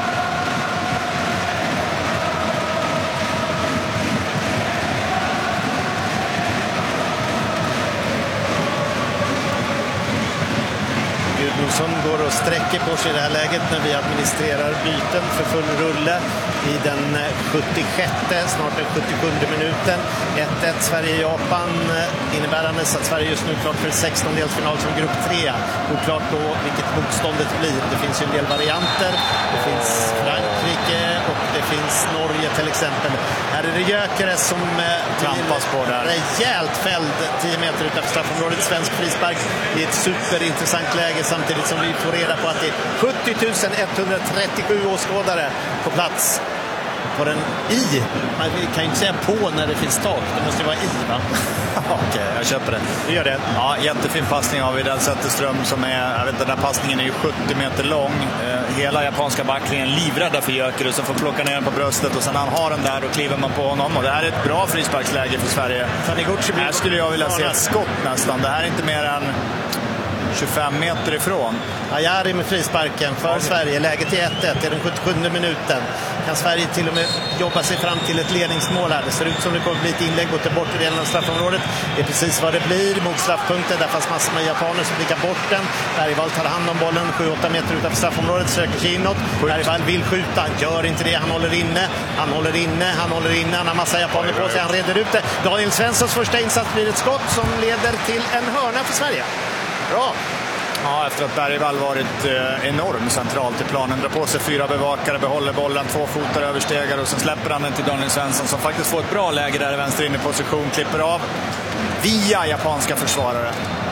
Gudmundsson går och sträcker på sig i det här läget när vi administrerar byten för full rulle i den sjuttiosjätte, snart den sjuttiosjunde minuten. ett ett Sverige-Japan innebärande att Sverige just nu är klart för sextondelsfinal som grupp tre. Oklart då vilket motståndet blir. Det finns ju en del varianter. Det finns Frankrike och det finns Norge till exempel. Här är det Gyökeres som trampas på där. Rejält fälld tio meter utanför straffområdet. Svensk frispark i ett superintressant läge samtidigt som vi får reda på att det är sjuttio tusen etthundratrettiosju åskådare på plats. På den i. Man kan ju inte säga på när det finns tak. Det måste ju vara i, va? Okej, okay, jag köper det. Du gör det? Ja, jättefin passning av Widell Zetterström som är, jag vet den där passningen är ju sjuttio meter lång. Eh, hela japanska backlinjen livrädda för Gyökeres som får plocka ner den på bröstet och sen han har den där och kliver man på honom. Och det här är ett bra frisparksläge för Sverige. Här skulle jag vilja se ett skott nästan. Det här är inte mer än tjugofem meter ifrån. Ayari med frisparken för Sverige. Läget är ett ett i den sjuttiosjunde minuten. Kan Sverige till och med jobba sig fram till ett ledningsmål här. Det ser ut som det kommer bli ett inlägg mot den bortre delen av straffområdet. Det är precis vad det blir mot straffpunkten. Där fanns massor med japaner som blickar bort den. Bergvall tar hand om bollen sju åtta meter utanför straffområdet. Söker sig inåt. Bergvall vill skjuta. Han gör inte det. Han håller inne. Han håller inne. Han håller inne. Han har massa japaner på sig. Han reder ut det. Daniel Svenssons första insats blir ett skott som leder till en hörna för Sverige. Bra! Ja, efter att Bergvall varit eh, enorm centralt i planen. Drar på sig fyra bevakare, behåller bollen, två fotar överstegare och sen släpper han den till Daniel Svensson som faktiskt får ett bra läge där i vänster in i position. Klipper av via japanska försvarare.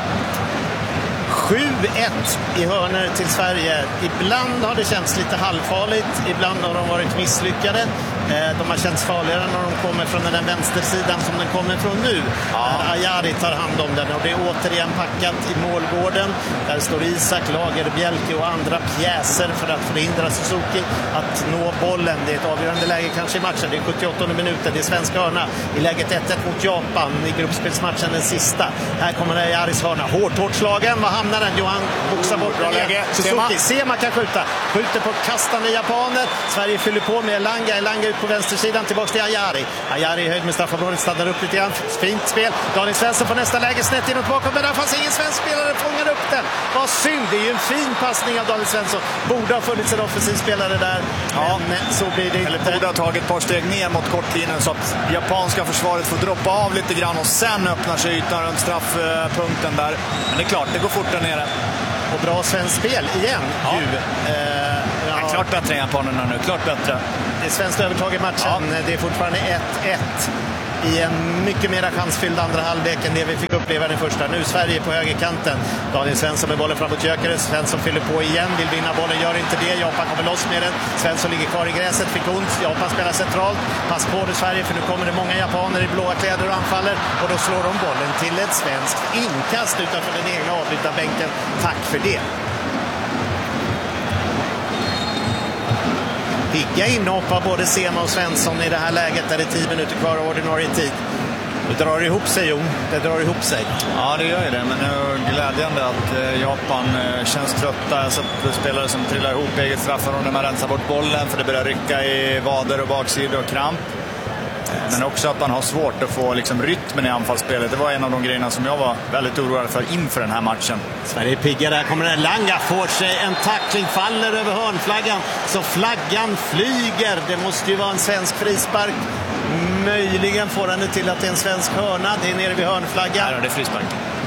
sju ett i hörnor till Sverige. Ibland har det känts lite halvfarligt. Ibland har de varit misslyckade. De har känts farligare när de kommer från den vänstersidan som den kommer från nu. Ja. Där Ayari tar hand om den och det är återigen packat i målgården. Där står Isak, Lagerbjälke och andra pjäser för att förhindra Suzuki att nå bollen. Det är ett avgörande läge kanske i matchen. Det är sjuttioåttonde minuten. Det är svensk hörna i läget ett ett mot Japan i gruppspelsmatchen den sista. Här kommer Ayaris hörna. Hårt, hårt slagen. Var hamnar den? Johan boxar bort bra läge. Suzuki. Sema kan skjuta. Skjuter på kastande japaner. Sverige fyller på med Elanga. Elanga ut på vänstersidan, tillbaka till Ayari. Ayari i höjd med straffområdet, stannar upp lite grann. Fint spel. Daniel Svensson på nästa läge, snett inåt bakom, men där fanns ingen svensk spelare, fångar upp den. Vad synd, det är ju en fin passning av Daniel Svensson. Borde ha funnits en offensiv spelare där, ja, men så blir det Eller inte. borde ha tagit ett par steg ner mot kortlinjen så att japanska försvaret får droppa av lite grann och sen öppnar sig ytan runt straffpunkten där. Men det är klart, det går fort där nere. Och bra svensk spel igen. Ja. Ju. Eh, ja. Ja, klart bättre än japanerna nu, klart bättre. Det är svenskt övertag i matchen. Ja. Det är fortfarande ett ett. i en mycket mer chansfylld andra halvlek än det vi fick uppleva den första. Nu Sverige på högerkanten. Daniel Svensson med bollen framåt Gyökeres. Svensson fyller på igen, vill vinna bollen, gör inte det. Japan kommer loss med den. Svensson ligger kvar i gräset, fick ont. Japan spelar centralt. Pass på det Sverige, för nu kommer det många japaner i blåa kläder och anfaller. Och då slår de bollen till ett svenskt inkast utanför den egna avbytarbänken. Tack för det. Pigga inhopp av både Sema och Svensson i det här läget där det är tio minuter kvar av ordinarie tid. Det drar ihop sig, Jon. Det drar ihop sig. Ja, det gör ju det. Men det är glädjande att Japan känns trötta. Så spelare som trillar ihop eget straffområde när man rensar bort bollen. För det börjar rycka i vader och baksidor och kramp. Men också att man har svårt att få liksom rytmen i anfallsspelet. Det var en av de grejerna som jag var väldigt oroad för inför den här matchen. Sverige piggar, där kommer den. Langa får sig en tackling, faller över hörnflaggan. Så flaggan flyger. Det måste ju vara en svensk frispark. Möjligen får han det till att det är en svensk hörna. Det är nere vid hörnflaggan. Ja, det är frispark.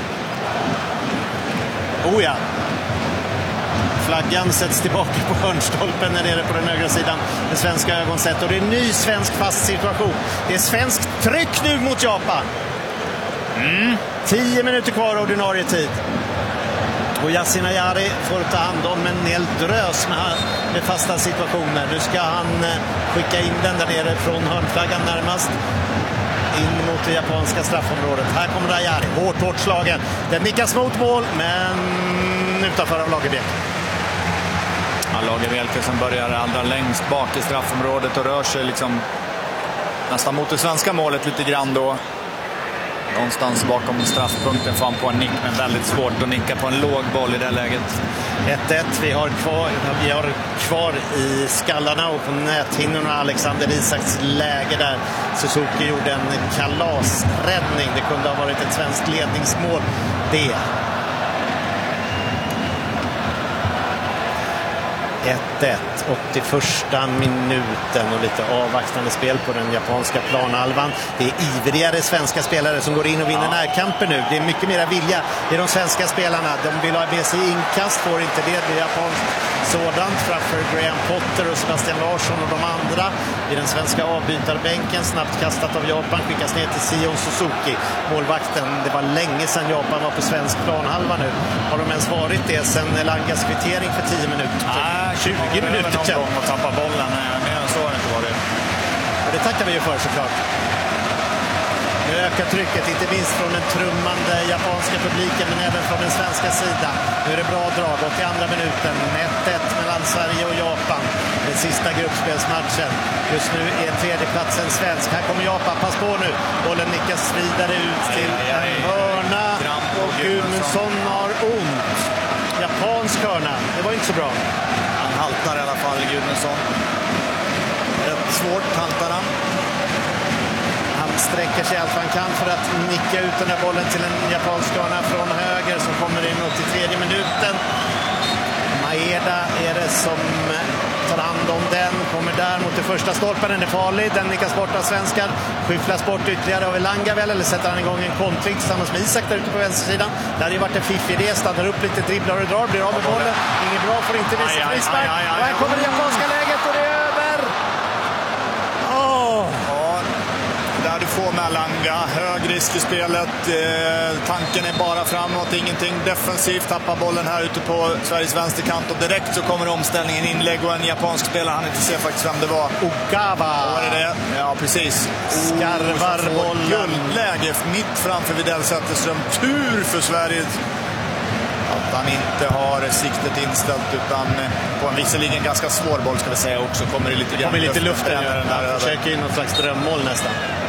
Oh ja. Flaggan sätts tillbaka på hörnstolpen när nere på den högra sidan. Det svenska ögonsätt. Och det är en ny svensk fast situation. Det är svenskt tryck nu mot Japan. Mm. Tio minuter kvar ordinarie tid. Och Yasin Ayari får ta hand om en hel drös med, med fasta situationer. Nu ska han skicka in den där nere från hörnflaggan närmast. In mot det japanska straffområdet. Här kommer Ayari. Hårt, hårt slagen. Den nickas mot mål, men utanför av Lagerbielke. Ja, Lagerbielke som börjar allra längst bak i straffområdet och rör sig liksom nästan mot det svenska målet lite grann då. Någonstans bakom straffpunkten får han på en nick, men väldigt svårt att nicka på en låg boll i det läget. ett ett, vi har kvar, vi har kvar i skallarna och på näthinnorna Alexander Isaks läge där Suzuki gjorde en kalasräddning. Det kunde ha varit ett svenskt ledningsmål. Det. ett ett, åttioförsta minuten och lite avvaktande spel på den japanska planhalvan. Det är ivrigare svenska spelare som går in och vinner ja. närkamper nu. Det är mycket mera vilja i de svenska spelarna. De vill ha med sig inkast, får inte det. Det är japanskt sådant framför Graham Potter och Sebastian Larsson och de andra. I den svenska avbytarbänken, snabbt kastat av Japan, skickas ner till Sion Suzuki, målvakten. Det var länge sedan Japan var på svensk planhalva nu. Har de ens varit det sedan Langas kvittering för tio minuter? Ah, tjugo minuter sedan. Och tappa bollen. Mer än så har det inte varit. Och det tackar vi ju för såklart. Nu ökar trycket, inte minst från den trummande japanska publiken, men även från den svenska sidan. Nu är det bra drag och i andra minuten ett ett mellan Sverige och Japan. Den sista gruppspelsmatchen. Just nu är tredjeplatsen svensk. Här kommer Japan, pass på nu. Bollen nickas vidare ut till en hörna och Gudmundsson har ont. Japansk hörna, det var inte så bra. Han haltar i alla fall, Gudmundsson. Rätt svårt haltar han. Han sträcker sig allt han kan för att nicka ut den här bollen till en japansk hörna från höger som kommer in upp till tredje minuten. Maeda är det som tar hand om den, kommer där mot det första stolpen, den är farlig, den nickas bort av svenskar, skyfflas bort ytterligare av Elanga väl, eller sätter han igång en kontring tillsammans med Isak där ute på vänstersidan. Det hade ju varit en fiffig idé, stannar upp lite, dribblar och drar, blir av med bollen, inget bra, får inte visa frispark, och här kommer det japanska läget och det är över! Åh! Ja, där du får med Elanga, hög risk i spelet, eh, tanken är bara framåt, ingenting defensivt, tappar bollen här ute på Sveriges vänsterkant och direkt så kommer omställningen, inlägg och en japansk spelare, han inte ser faktiskt vem det var. Okawa! Var det det? Ja, precis. Skarvar oh, bollen. Guldläge mitt framför Widell Zetterström, tur för Sverige att han inte har siktet inställt utan på en visserligen ganska svår boll ska vi säga också, kommer det lite, kommer lite luft där, han försöker in något slags drömmål nästan.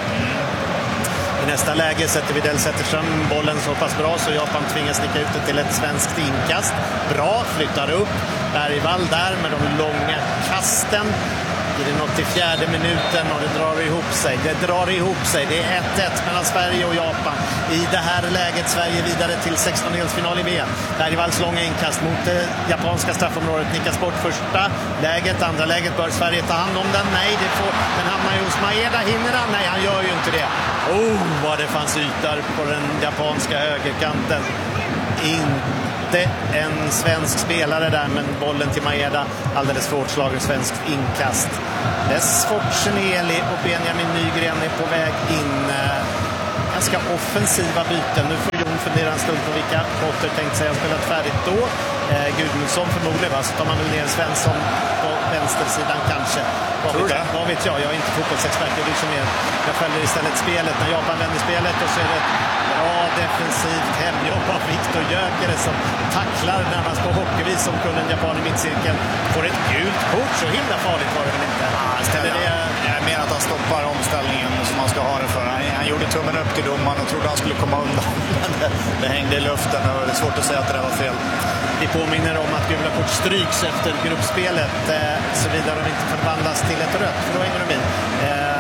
I nästa läge sätter Widell Zetterström bollen så pass bra så Japan tvingas sticka ut det till ett svenskt inkast. Bra, flyttar upp Bergvall där med de långa kasten i den åttiofjärde minuten och det drar ihop sig. Det drar ihop sig. Det är ett ett mellan Sverige och Japan. I det här läget Sverige vidare till sextondelsfinal i V M. Bergvalls långa inkast mot det japanska straffområdet nickas bort första läget. Andra läget bör Sverige ta hand om den. Nej, det får, den hamnar ju hos Maeda. Hinner han? Nej, han gör ju inte det. Oh, vad det fanns ytor på den japanska högerkanten. In inte en svensk spelare där, men bollen till Maeda, alldeles för hårt slagen svensk inkast. Sforceneli och Benjamin Nygren är på väg in. Ganska offensiva byten. Nu får Jon fundera en stund på vilka Potter tänkt sig ha spelat färdigt då. Eh, Gudmundsson förmodligen, va? Så tar man väl ner Svensson på vänstersidan kanske. Vad vet, jag, vad vet jag? Jag är inte fotbollsexpert. Jag, är som är. Jag följer istället spelet. När Japan vänder spelet och så är det bra defensivt hemjobb av Viktor Gyökeres som tacklar närmast på hockeyvis som kullen Japan i mittcirkeln. Får ett gult kort. Så himla farligt var det väl inte? Ah, ställer det är mer att han stoppar omställningen som han ska ha det för. Han, han gjorde tummen upp till domaren och trodde han skulle komma undan. det, det hängde i luften och det är svårt att säga att det var fel. Vi påminner om att gula kort stryks efter gruppspelet eh, såvida de inte förvandlas till ett rött, för då hänger de i. Eh,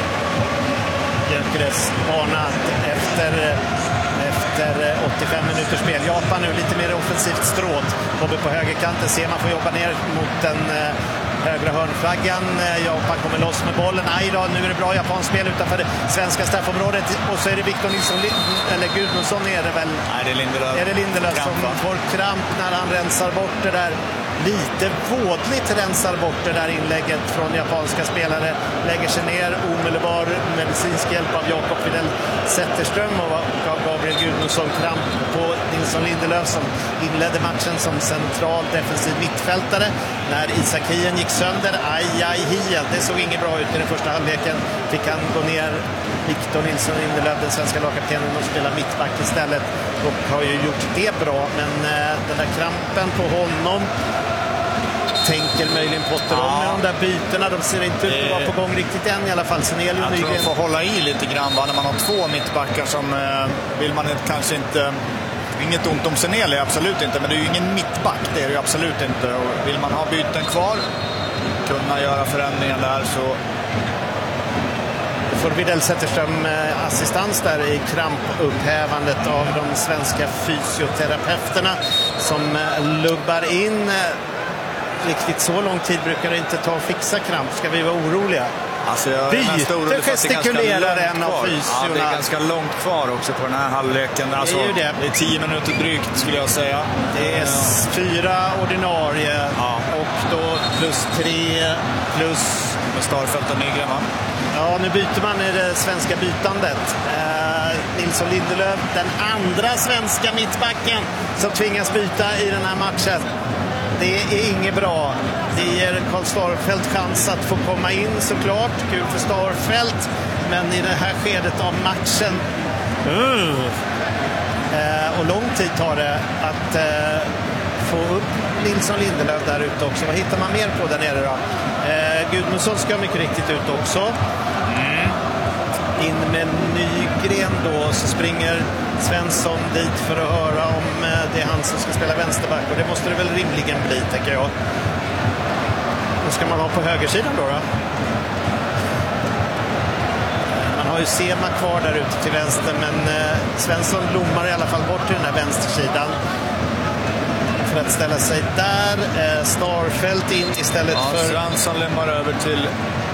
Gyökeres varnat efter, efter åttiofem minuters spel. Japan nu lite mer offensivt stråt. Bobby på högerkanten ser man får jobba ner mot den eh, högra hörnflaggan. Japan kommer loss med bollen. Aj då, nu är det bra japanskt spel utanför det svenska straffområdet. Och så är det Victor Nilsson, eller Gudmundsson är det väl. Nej, det är Lindelöf. Är det Lindelöf som får kramp när han rensar bort det där. Lite vådligt rensar bort det där inlägget från japanska spelare. Lägger sig ner, omedelbar medicinsk hjälp av Jakob Fidel Zetterström och gav Gabriel Gudmundsson kramp på Nilsson Lindelöf som inledde matchen som central defensiv mittfältare. När Isak Hien gick sönder, aj aj Hien, det såg inget bra ut i den första halvleken. Fick han gå ner Victor Nilsson Lindelöf, den svenska lagkaptenen, och spela mittback istället. Och har ju gjort det bra, men eh, den där krampen på honom tänker möjligen Potter om med de där bytena. De ser inte ut att vara på gång riktigt än i alla fall. Sen är det jag tror de får hålla i lite grann, va? När man har två mittbackar som eh, vill man kanske inte... Inget ont om Seneli, absolut inte. Men det är ju ingen mittback, det är det ju absolut inte. Och vill man ha byten kvar, kunna göra förändringar där, så... Får Fidel Zetterström eh, assistans där i krampupphävandet av de svenska fysioterapeuterna som eh, lubbar in. Riktigt så lång tid brukar det inte ta att fixa kramp. Ska vi vara oroliga? Alltså jag byter gestikulerar en av fysiorna. Ja, det är ganska långt kvar också på den här halvleken. Alltså, det är ju det. Det är tio minuter drygt skulle jag säga. Det är ja. fyra ordinarie ja. Och då plus tre plus... Med Starfelt och Nygren, va? Ja, nu byter man i det svenska bytandet. Eh, Nilsson Lindelöf, den andra svenska mittbacken som tvingas byta i den här matchen. Det är inget bra. Det ger Karl Starfelt chans att få komma in såklart. Kul för Starfelt. Men i det här skedet av matchen... Uh. Eh, och lång tid tar det att eh, få upp Nilsson Lindelöf där ute också. Vad hittar man mer på där nere då? Eh, Gudmundsson ska mycket riktigt ut också. Mm. In med Nygren då, så springer Svensson dit för att höra om eh, det är han som ska spela vänsterback. Och det måste det väl rimligen bli, tänker jag. Vad ska man ha på högersidan då då? Man har ju Sema kvar där ute till vänster, men eh, Svensson blommar i alla fall bort till den här vänstersidan. För att ställa sig där. Eh, Starfelt in istället ja, för... Svensson lämnar över till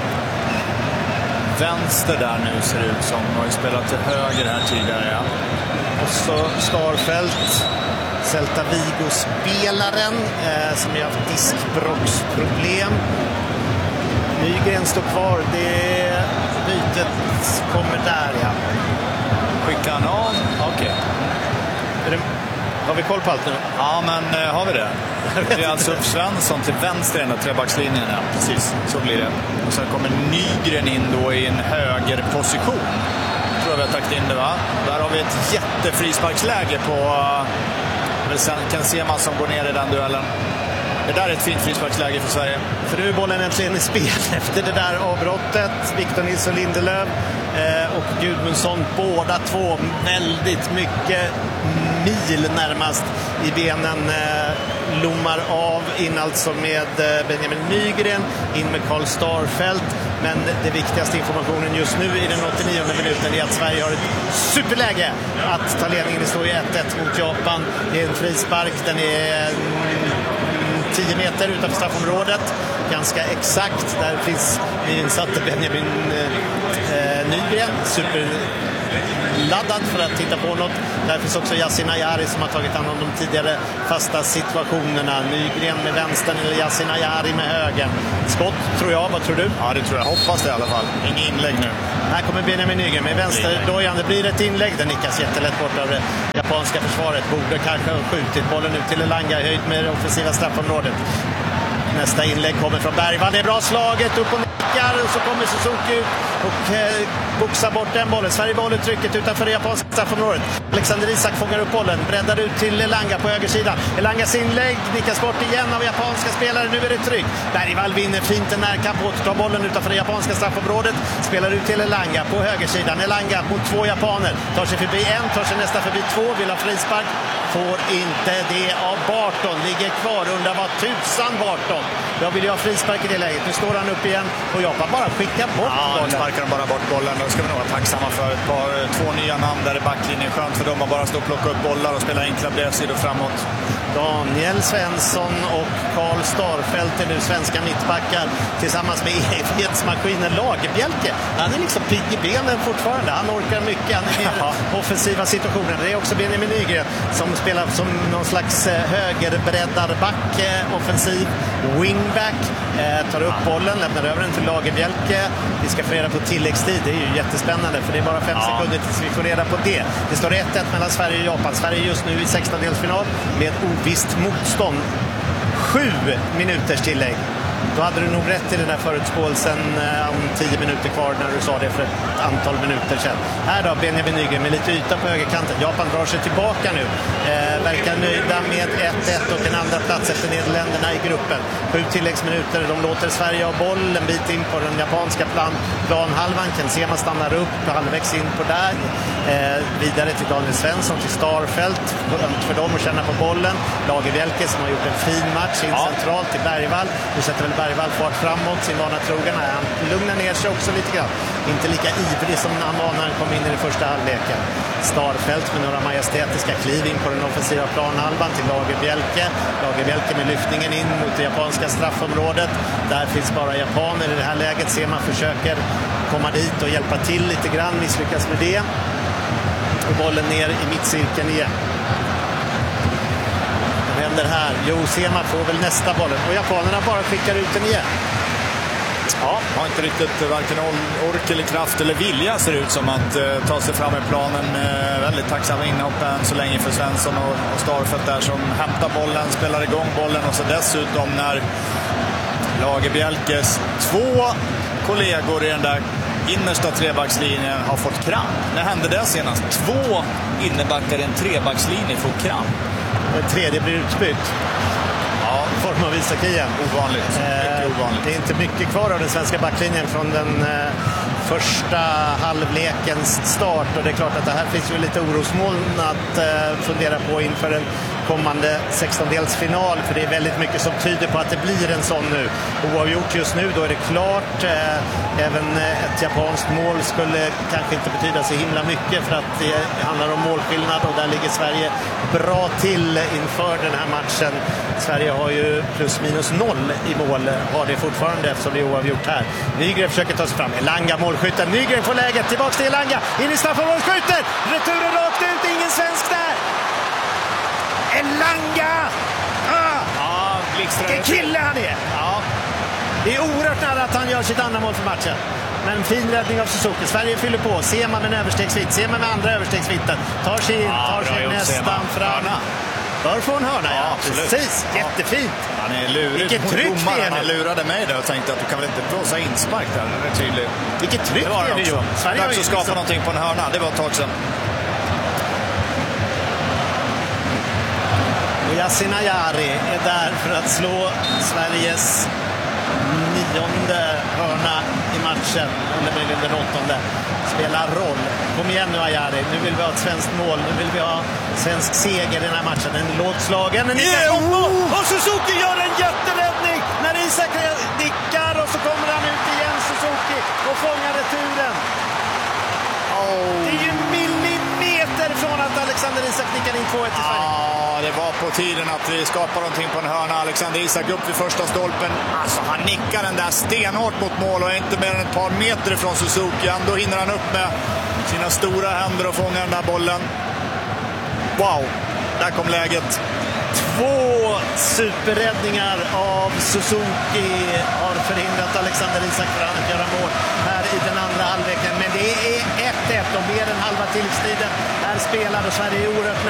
vänster där nu, ser det ut som. Har ju spelat till höger här tidigare, ja. Och så Starfelt, Celta Vigo-spelaren eh, som har haft diskbråcksproblem. Nygren står kvar. Det bytet kommer där, ja. Skickar han av? Okej. Okay. Har vi koll på allt nu? Ja, men äh, har vi det? Det är alltså Svensson till vänster i den där trebackslinjen. Ja, precis, så blir det. Och sen kommer Nygren in då i en högerposition. Tror jag vi har tagit in det, va? Där har vi ett jättefrisparksläge på uh, Ken Sema som går ner i den duellen. Det där är ett fint frisparksläge för Sverige. För nu är bollen äntligen i spel efter det där avbrottet. Victor Nilsson Lindelöf eh, och Gudmundsson, båda två väldigt mycket mil närmast i benen. Eh, lommar av in alltså med eh, Benjamin Nygren, in med Karl Starfelt. Men det viktigaste informationen just nu i den åttionionde minuten är att Sverige har ett superläge att ta ledningen. Det står ju ett ett mot Japan. Det är en frispark, den är mm, tio meter utanför straffområdet. Ganska exakt. Där finns insatte Benjamin eh, Nygren. Super laddad för att titta på något. Där finns också Yasin Ayari som har tagit hand om de tidigare fasta situationerna. Nygren med vänstern eller Yasin Ayari med höger. Skott tror jag, vad tror du? Ja, det tror jag. Hoppas det i alla fall. Inget inlägg nu. Här kommer Benjamin Nygren med vänsterdojan. Det blir ett inlägg. Den nickas jättelätt bort av det japanska försvaret. Borde kanske ha skjutit bollen ut till Elanga i höjd med det offensiva straffområdet. Nästa inlägg kommer från Bergvall. Det är bra slaget, upp och nickar. Och så kommer Suzuki ut och eh, boxar bort den bollen. Sverige behåller trycket utanför det japanska straffområdet. Alexander Isak fångar upp bollen. Breddar ut till Elanga på högersidan. Elangas inlägg nickas bort igen av japanska spelare. Nu är det tryck. Bergvall vinner fint en närkamp. Återtar bollen utanför det japanska straffområdet. Spelar ut till Elanga på högersidan. Elanga mot två japaner. Tar sig förbi en, tar sig nästa förbi två. Vill ha frispark. Får inte det av Barton. Ligger kvar. Undrar vad tusan Barton. Jag vill ju ha frispark i det läget. Nu står han upp igen och Japan bara skickar bort ja, bollen. Ja, sparkar de bara bort bollen. Då ska vi nog vara tacksamma för ett par, två nya namn där i backlinjen. Skönt för dem att bara stå och plocka upp bollar och spela enkla bredsidor framåt. Daniel Svensson och Karl Starfelt är nu svenska mittbackar tillsammans med evighetsmaskinen Lagerbjälke. Han är liksom pigg i benen fortfarande. Han orkar mycket. Han är i offensiva situationer. Det är också Benjamin Nygren som spelar som någon slags högerbreddarback, offensiv wingback. Eh, tar upp bollen, lämnar över den till Lagerbjälke. Vi ska få reda på tilläggstid. Det är ju jättespännande för det är bara fem ja. sekunder tills vi får reda på det. Det står ett ett mellan Sverige och Japan. Sverige just nu i sextondelsfinal med ovisst motstånd. Sju minuters tillägg. Då hade du nog rätt i den där förutspåelsen eh, om tio minuter kvar när du sa det för ett antal minuter sedan. Här då Benjamin Nygren med lite yta på högerkanten. Japan drar sig tillbaka nu. Eh, verkar nöjda med ett ett och en andra plats efter Nederländerna i gruppen. Sju tilläggsminuter. De låter Sverige ha boll en bit in på den japanska plan. planhalvan. Kan se man stannar upp halvvägs in på där. Eh, vidare till Daniel Svensson, till Starfelt. För dem att känna på bollen. Lagerbjälke som har gjort en fin match in ja. centralt till Bergvall. Nu sätter väl Bergvall fart framåt, sin vana trogen. Han lugnar ner sig också lite grann. Inte lika ivrig som han var när han kom in i den första halvleken. Starfelt med några majestätiska kliv in på den offensiva planhalvan till Lagerbjälke. Lagerbjälke med lyftningen in mot det japanska straffområdet. Där finns bara japaner i det här läget. Ser man försöker komma dit och hjälpa till lite grann. Misslyckas med det. Och bollen ner i mittcirkeln igen. Vad händer här? Jo, Sema får väl nästa bollen. Och japanerna bara skickar ut den igen. Ja, har inte riktigt varken ork eller kraft eller vilja ser ut som att eh, ta sig fram i planen. Eh, väldigt tacksamma inhopp än så länge för Svensson och, och Starfelt där som hämtar bollen, spelar igång bollen och så dessutom när Lagerbjälkes två kollegor i den där innersta trebackslinjen har fått kramp. När hände det senast? Två innebackar i en trebackslinje får kramp. Den tredje blir utbytt. Ja, form av Isakien. Ovanligt. Eh, ovanligt. Det är inte mycket kvar av den svenska backlinjen från den eh, första halvlekens start. Och det är klart att det här finns ju lite orosmoln att eh, fundera på inför en kommande sextondelsfinal. För det är väldigt mycket som tyder på att det blir en sån nu. Oavgjort just nu, då är det klart. Eh, även ett japanskt mål skulle kanske inte betyda så himla mycket för att det handlar om målskillnad och där ligger Sverige bra till inför den här matchen. Sverige har ju plus minus noll i mål, har det fortfarande eftersom det är oavgjort här. Nygren försöker ta sig fram. Elanga målskytten. Nygren får läget. Tillbaks till Elanga. In i straffområdet, skjuter. Returen rakt ut. Ingen svensk där. Elanga! Ah! Ja, vilken kille han är! Ja. Det är oerhört nära att han gör sitt andra mål för matchen. Men fin räddning av Suzuki. Sverige fyller på. Ser man med en överstegsvitt. Ser man med andra överstegsvitten. Tar sig in, tar sig ja, nästan fram. Bör få en hörna, ja. ja precis. Ja. Jättefint. Han är lurig. Vilket tryck det är. Han lurade mig där och tänkte att du kan väl inte blåsa inspark där. Det är tydligt. Vilket tryck det, var det är det ju. Sverige har ju skapa liksom någonting på en hörna. Det var ett tag sedan. Yasin Ayari är där för att slå Sveriges nionde hörna i matchen. Eller möjligen den åttonde. Spelar roll. Kom igen nu Ayari. Nu vill vi ha ett svenskt mål. Nu vill vi ha svensk seger i den här matchen. En låtslagen. En yeah! Och Suzuki gör en jätteräddning när Isak nickar och så kommer han ut igen Suzuki och fångar returen. Oh. Det är ju millimeter från att Alexander Isak nickar in två ett till Sverige. Ja, det var på tiden att vi skapar någonting på en hörna. Alexander Isak upp vid första stolpen. Alltså han nickar den där stenhårt mot mål och är inte mer än ett par meter från Suzuki. Då hinner han upp med sina stora händer och fångar den där bollen. Wow, där kom läget. Två superräddningar av Suzuki har förhindrat Alexander Isak från att göra mål här i den andra halvleken. Men det är ett ett och mer än halva tillstiden är spelad och Sverige är oerhört